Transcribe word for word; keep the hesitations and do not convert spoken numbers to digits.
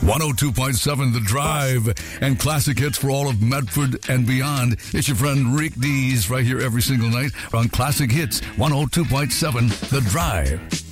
one oh two point seven The Drive and classic hits for all of Medford and beyond. It's your friend Rick Dees right here every single night on Classic Hits one oh two point seven The Drive.